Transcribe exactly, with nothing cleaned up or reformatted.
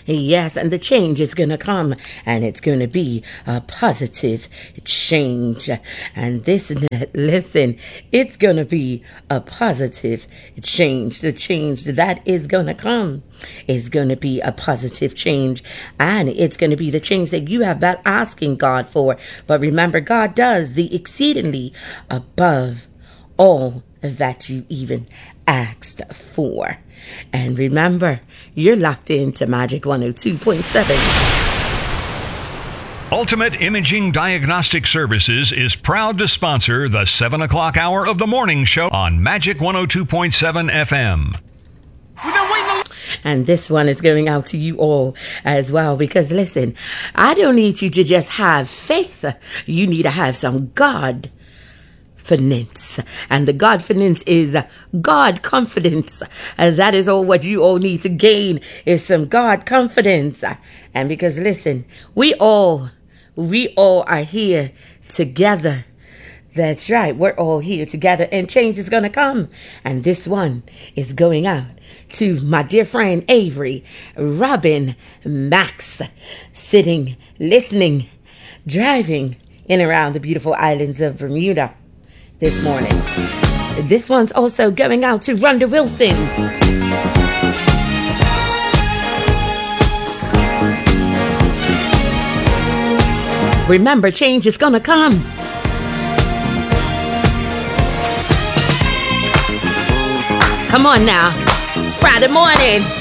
Yes, and the change is going to come, and it's going to be a positive change. And this, listen, it's going to be a positive change. The change that is going to come is going to be a positive change, and it's going to be the change that you have been asking God for. But remember, God does the exceedingly above all that you even asked for. And remember, you're locked into Magic one oh two point seven. Ultimate Imaging Diagnostic Services is proud to sponsor the seven o'clock hour of the morning show on Magic one oh two point seven F M. And this one is going out to you all as well, because listen, I don't need you to just have faith. You need to have some God confidence, and the Godfidence is God confidence. And that is all what you all need to gain, is some God confidence. And because listen, we all we all are here together. That's right, we're all here together, and change is gonna come. And this one is going out to my dear friend Avery, Robin, Max, sitting, listening, driving in around the beautiful islands of Bermuda this morning. This one's also going out to Rhonda Wilson. Remember, change is gonna come. Come on now, it's Friday morning.